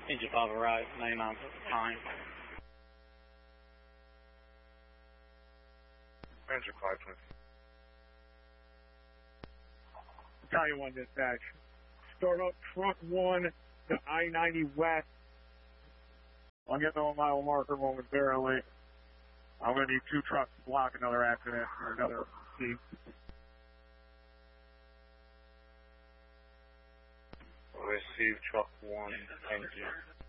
Engine 5 right, 99 time. Engine 5, please. Battalion 1 dispatch. Start up truck 1 to I-90 west. I'll get the 1 mile marker momentarily. I'm going to need 2 trucks to block another accident or another scene. Receive truck 1, thank you.